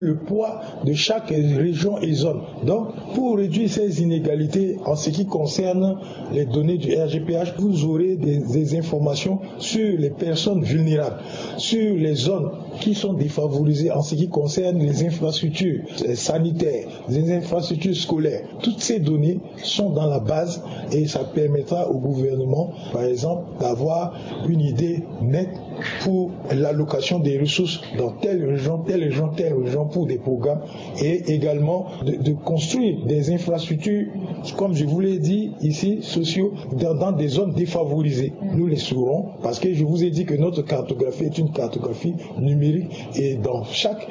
le poids de chaque région et zone. Donc, pour réduire ces inégalités en ce qui concerne les données du RGPH, vous aurez des informations sur les personnes vulnérables, sur les zones qui sont défavorisées en ce qui concerne les infrastructures sanitaires, les infrastructures scolaires. Toutes ces données sont dans la base et ça permettra au gouvernement, par exemple, d'avoir une idée nette pour l'allocation des ressources dans telle région pour des programmes et également de construire des infrastructures, comme je vous l'ai dit ici, sociaux, dans des zones défavorisées. Nous les saurons parce que je vous ai dit que notre cartographie est une cartographie numérique et dans chaque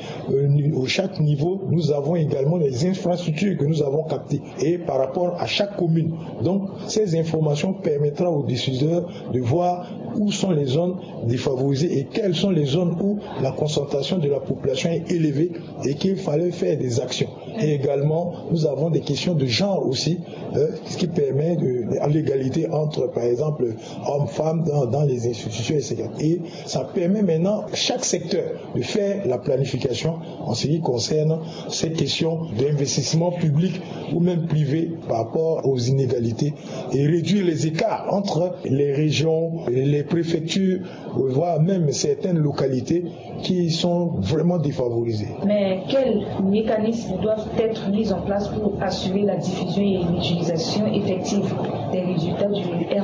niveau, nous avons également les infrastructures que nous avons captées et par rapport à chaque commune. Donc, ces informations permettront aux décideurs de voir où sont les zones défavorisées et quelles sont les zones où la concentration de la population est élevée et qu'il fallait faire des actions. Et également, nous avons des questions de genre aussi, ce qui permet l'égalité entre, par exemple, hommes-femmes dans les institutions, etc. Et ça permet maintenant à chaque secteur de faire la planification en ce qui concerne ces questions d'investissement public ou même privé par rapport aux inégalités et réduire les écarts entre les régions, les préfectures, voire même certaines localités qui sont vraiment défavorisées. Mais quels mécanismes doivent être mis en place pour assurer la diffusion et l'utilisation effective des résultats du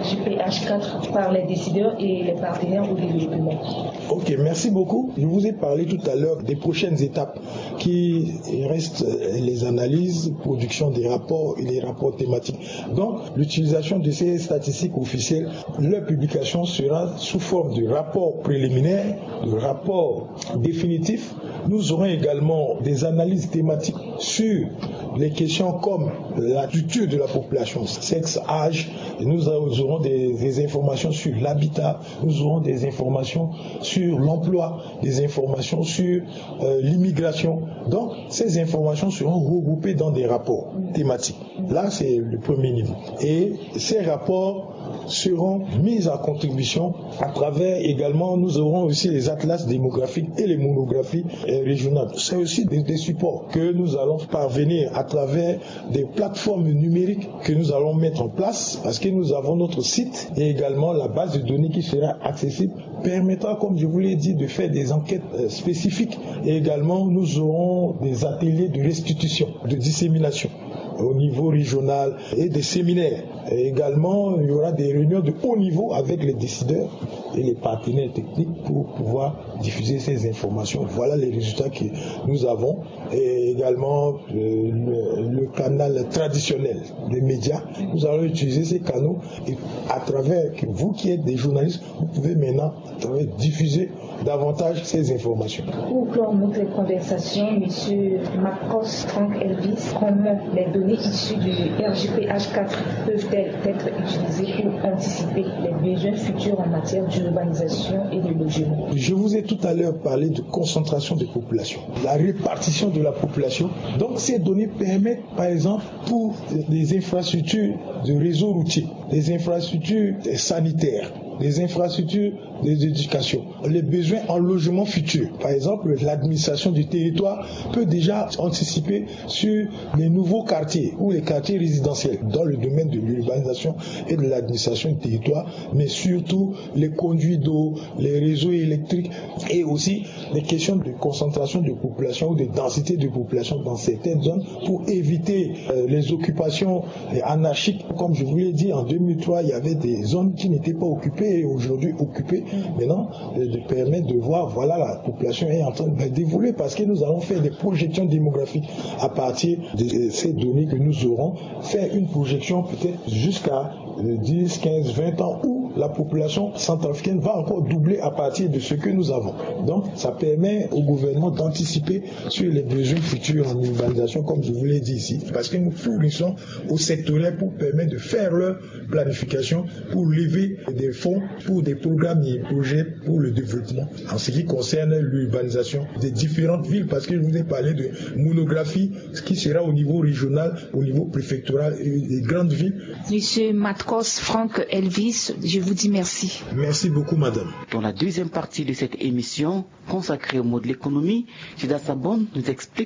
RGPH4 par les décideurs et les partenaires au développement? Ok, merci beaucoup. Je vous ai parlé tout à l'heure des prochaines étapes qui restent les analyses, production des rapports et les rapports thématiques. Donc, l'utilisation de ces statistiques officielles, leur publication sera sous forme de rapports préliminaires, de rapports définitifs. Nous aurons également des analyses thématiques sur les questions comme la structure de la population, sexe, âge. Nous aurons des informations sur l'habitat, nous aurons des informations sur l'emploi, des informations sur l'immigration. Donc, ces informations seront regroupées dans des rapports thématiques. Là, c'est le premier niveau. Et ces rapports seront mis à contribution à travers également, nous aurons aussi les atlas démographiques et les monographies régionales. C'est aussi des supports que nous allons parvenir à travers des plateformes numériques que nous allons mettre en place parce que nous avons notre site et également la base de données qui sera accessible permettra, comme je vous l'ai dit, de faire des enquêtes spécifiques et également nous aurons des ateliers de restitution, de dissémination au niveau régional et des séminaires. Et également, il y aura des réunions de haut niveau avec les décideurs et les partenaires techniques pour pouvoir diffuser ces informations. Voilà les résultats que nous avons. Et également, le canal traditionnel des médias. Nous allons utiliser ces canaux et à travers, vous qui êtes des journalistes, vous pouvez maintenant diffuser davantage ces informations. Pour clore notre conversation, M. Marcos Frank Elvis, comment les données issues du RGPH4 peuvent-elles être utilisées pour anticiper les besoins futurs en matière d'urbanisation et de logement? Je vous ai tout à l'heure parlé de concentration des populations, la répartition de la population. Donc ces données permettent, par exemple, pour des infrastructures de réseau routier, des infrastructures sanitaires, des infrastructures d'éducation, les besoins en logement futur. Par exemple, l'administration du territoire peut déjà anticiper sur les nouveaux quartiers ou les quartiers résidentiels dans le domaine de l'urbanisation et de l'administration du territoire, mais surtout les conduits d'eau, les réseaux électriques et aussi les questions de concentration de population ou de densité de population dans certaines zones pour éviter les occupations anarchiques. Comme je vous l'ai dit, en 2003, il y avait des zones qui n'étaient pas occupées et aujourd'hui occupées. Maintenant, de permettre de voir, voilà, la population est en train d'évoluer parce que nous allons faire des projections démographiques à partir de ces données que nous aurons, faire une projection peut-être jusqu'à 10, 15, 20 ans où la population centrafricaine va encore doubler à partir de ce que nous avons. Donc, ça permet au gouvernement d'anticiper sur les besoins futurs en urbanisation, comme je vous l'ai dit ici, parce que nous fournissons aux sectoriels pour permettre de faire leur planification, pour lever des fonds pour des programmes et projets pour le développement en ce qui concerne l'urbanisation des différentes villes, parce que je vous ai parlé de monographie, ce qui sera au niveau régional, au niveau préfectoral et des grandes villes. Monsieur Marcos Frank Elvis, je vous dis merci. Merci beaucoup, madame. Dans la deuxième partie de cette émission consacrée au mot de l'économie, Jida Sabon nous explique